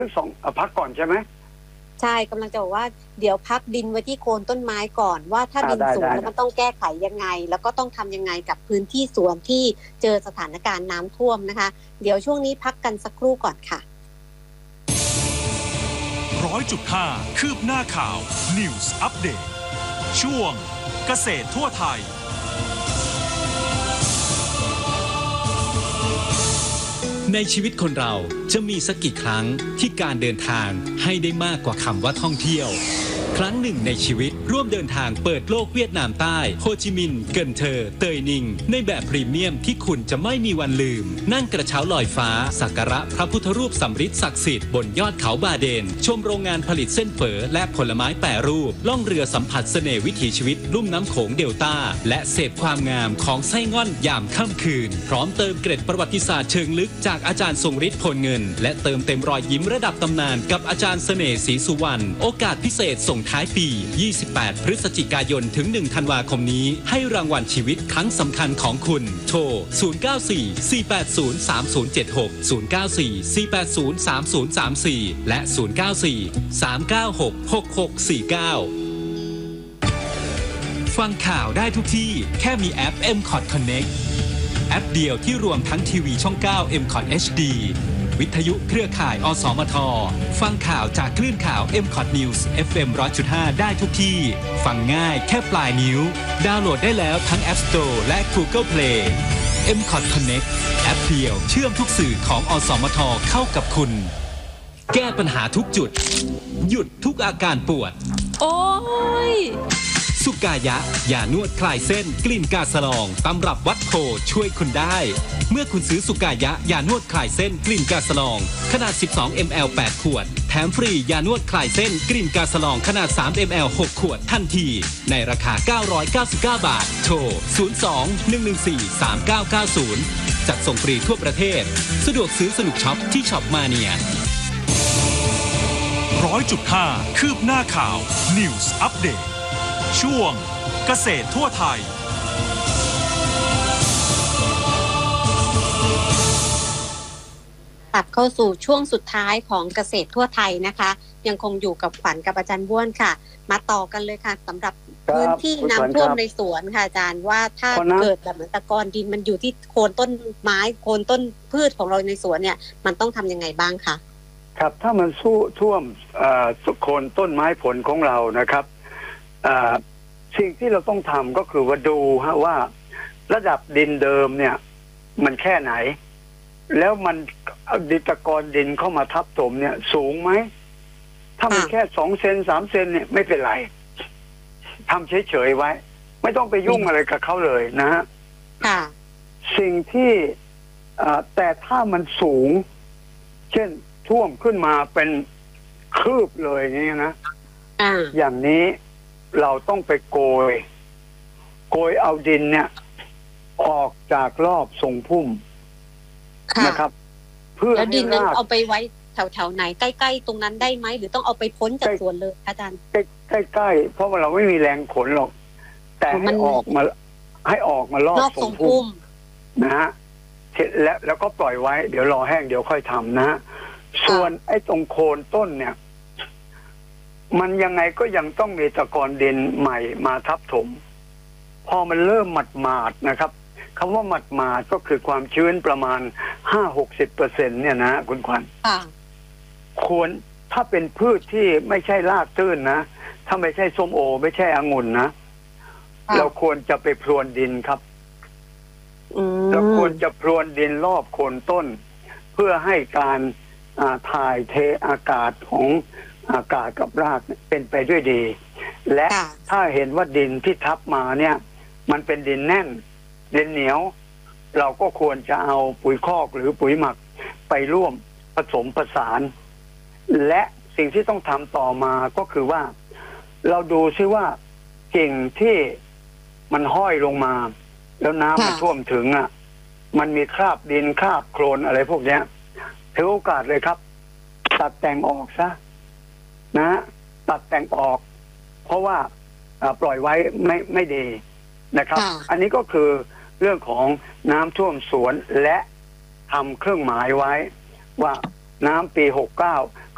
พักก่อนใช่ไหมใช่กำลังจะบอกว่าเดี๋ยวพักดินไว้ที่โคนต้นไม้ก่อนว่าถ้าดินสูงแล้วมันต้องแก้ไขยังไงแล้วก็ต้องทำยังไงกับพื้นที่สวนที่เจอสถานการณ์น้ำท่วมนะคะเดี๋ยวช่วงนี้พักกันสักครู่ก่อนค่ะ 100.5 คืบหน้าข่าว News Update ช่วงเกษตรทั่วไทยในชีวิตคนเราจะมีสักกี่ครั้งที่การเดินทางให้ได้มากกว่าคำว่าท่องเที่ยวครั้งหนึ่งในชีวิตร่วมเดินทางเปิดโลกเวียดนามใต้โฮจิมินห์เกินเทอร์เตยนิงในแบบพรีเมียมที่คุณจะไม่มีวันลืมนั่งกระเช้าลอยฟ้าสักการะพระพุทธรูปสำริดศักดิ์สิทธิ์บนยอดเขาบาเดนชมโรงงานผลิตเส้นเฝอและผลไม้แปรรูปล่องเรือสัมผัสเสน่ห์วิถีชีวิตลุ่มน้ำโขงเดลต้าและเสพความงามของไส้ง่อนยามค่ำคืนพร้อมเติมเกร็ดประวัติศาสตร์เชิงลึกจากอาจารย์ทรงฤทธิ์พลเงินและเติมเต็มรอยยิ้มระดับตำนานกับอาจารย์เสน่ห์ศรีสุวรรณโอกาสพิเศษส่งท้ายปี28 พฤศจิกายนถึง 1 ธันวาคมนี้ให้รางวัลชีวิตครั้งสำคัญของคุณโทร 094-480-3076 094-480-3034 และ 094-396-6649 ฟังข่าวได้ทุกที่แค่มีแอป MCOT Connect แอปเดียวที่รวมทั้งทีวีช่อง 9 MCOT HDวิทยุเครือข่ายอสมทฟังข่าวจากคลื่นข่าว MCOT News FM 100.5 ได้ทุกที่ฟังง่ายแค่ปลายนิ้วดาวน์โหลดได้แล้วทั้ง App Store และ Google Play MCOT Connect แอปเดียวเชื่อมทุกสื่อของอสมทเข้ากับคุณแก้ปัญหาทุกจุดหยุดทุกอาการปวดโอ้ยสุกายะยานวดคลายเส้นกลิ่นกาสลองตำรับวัดโพช่วยคุณได้เมื่อคุณซื้อสุกายะยานวดคลายเส้นกลิ่นกาสลองขนาด12 ml 8 ขวดแถมฟรียานวดคลายเส้นกลิ่นกาสลองขนาด3 ml 6 ขวดทันทีในราคา999 บาทโทร 02-114-3990 จัดส่งฟรีทั่วประเทศสะดวกซื้อสนุกช็อปที่ช็อปมาเนีย 100.5 คืบหน้าข่าว News Update ช่วงเกษตรทั่วไทยตัดเข้าสู่ช่วงสุดท้ายของเกษตรทั่วไทยนะคะยังคงอยู่กับขวัญกับอาจารย์บ้วนค่ะมาต่อกันเลยค่ะสำหรับพื้นที่น้ำท่วมในสวนค่ะอาจารย์ว่าถ้าเกิดแบบเหมือนตะกอนดินมันอยู่ที่โคนต้นไม้โคนต้นพืชของเราในสวนเนี่ยมันต้องทำยังไงบ้างคะครับถ้ามันท่วมโคนต้นไม้ผลของเรานะครับสิ่งที่เราต้องทำก็คือว่าดูว่าระดับดินเดิมเนี่ยมันแค่ไหนแล้วมันดินตะกอนดินเข้ามาทับถมเนี่ยสูงไหมถ้ามันแค่2 เซน3 เซนเนี่ยไม่เป็นไรทำเฉยๆไว้ไม่ต้องไปยุ่งอะไรกับเขาเลยนะฮะสิ่งที่แต่ถ้ามันสูงเช่นท่วมขึ้นมาเป็นคืบเลยนี่นะอย่างนี้เราต้องไปโกยเอาดินเนี่ยออกจากรอบทรงพุ่มนะครับเพื่อแล้วดินนั้นเอาไปไว้แถวๆไหนใกล้ๆตรงนั้นได้ไหมหรือต้องเอาไปพ้นจากสวนเลยอาจารย์ใกล้ๆเพราะว่าเราไม่มีแรงขนหรอกแต่ให้ออกมารอบทรงพุ่มนะฮะเสร็จแล้วก็ปล่อยไว้เดี๋ยวรอแห้งเดี๋ยวค่อยทำนะฮะส่วนไอ้ตรงโคนต้นเนี่ยมันยังไงก็ยังต้องมีตะกอนดินใหม่มาทับถมพอมันเริ่มหมาดๆนะครับคำว่าหมาดๆก็คือความชื้นประมาณ 5-60% เนี่ยนะคุณขวัญควรถ้าเป็นพืชที่ไม่ใช่รากตื้นนะถ้าไม่ใช่ส้มโอไม่ใช่องุ่นนะเราควรจะไปพรวนดินครับเราควรจะพรวนดินรอบโคนต้นเพื่อให้การถ่ายเทอากาศของอากาศกับรากเป็นไปด้วยดีและถ้าเห็นว่าดินที่ทับมาเนี่ยมันเป็นดินแน่นดินเหนียวเราก็ควรจะเอาปุ๋ยคอกหรือปุ๋ยหมักไปร่วมผสมผสานและสิ่งที่ต้องทำต่อมาก็คือว่าเราดูซิว่ากิ่งที่มันห้อยลงมาแล้วน้ำมันท่วมถึงมันมีคราบดินคราบโคลนอะไรพวกนี้ถือโอกาสเลยครับตัดแต่งออกซะนะตัดแต่งออกเพราะว่าปล่อยไว้ไม่ดีนะครับอันนี้ก็คือเรื่องของน้ำท่วมสวนและทำเครื่องหมายไว้ว่าน้ำปี69